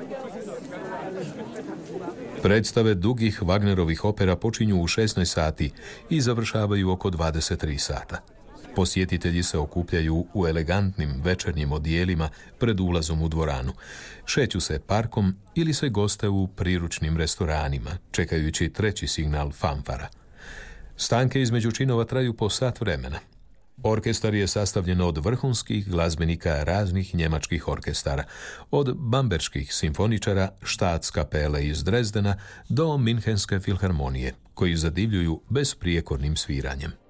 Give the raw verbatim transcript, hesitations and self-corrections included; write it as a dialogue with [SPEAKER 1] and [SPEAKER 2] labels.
[SPEAKER 1] Predstave dugih Wagnerovih opera počinju u šesnaest sati i završavaju oko dvadeset tri sata. Posjetitelji se okupljaju u elegantnim večernjim odijelima pred ulazom u dvoranu. Šeću se parkom ili se goste u priručnim restoranima, čekajući treći signal fanfara. Stanke između činova traju po sat vremena. Orkestar je sastavljen od vrhunskih glazbenika raznih njemačkih orkestara, od bamberških simfoničara, Staatskapele iz Drezdena do Minhenske filharmonije, koji zadivljuju besprijekornim sviranjem.